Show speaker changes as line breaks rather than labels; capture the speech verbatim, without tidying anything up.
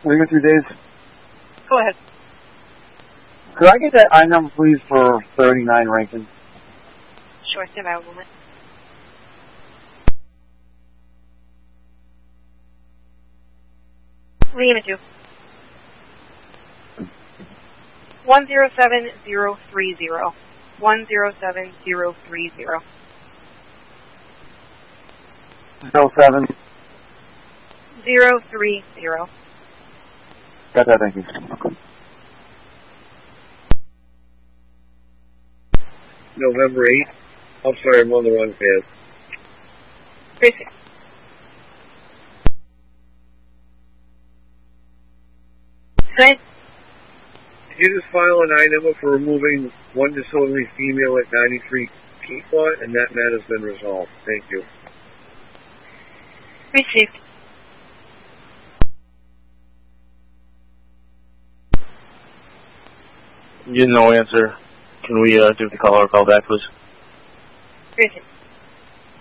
Leave it two days.
Go ahead.
Could I get that I number, please, for thirty-nine Rankin?
Sure, stand by a moment. Leave it two. One zero seven zero three zero. One zero seven zero three zero.
Zero seven.
Zero three zero.
Got that, thank you.
November eighth. I'm sorry, I'm on the wrong page.
Basic. Good.
Did you just file an I number for removing one disorderly female at ninety-three Peapod, and that matter's been resolved. Thank you.
Received.
You no answer. Can we uh, give the caller a call back, please?
Received.